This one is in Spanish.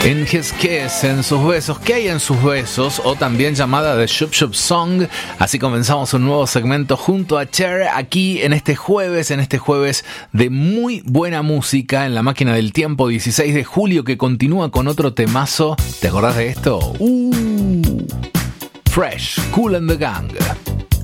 In His Kiss, en sus besos. ¿Qué hay en sus besos? O también llamada The Shup Shup Song. Así comenzamos un nuevo segmento junto a Cher aquí en este jueves de muy buena música en la máquina del tiempo, 16 de julio, que continúa con otro temazo. ¿Te acordás de esto? Fresh, Kool and the Gang.